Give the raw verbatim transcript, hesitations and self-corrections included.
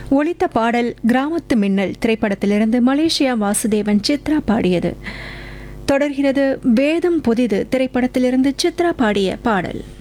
ஒலித்த பாடல் கிராமத்து மின்னல் திரைப்படத்திலிருந்து மலேசியா வாசுதேவன் சித்ரா பாடியது. தொடர்கிறது வேதம் புதிது திரைப்படத்திலிருந்து சித்ரா பாடிய பாடல்.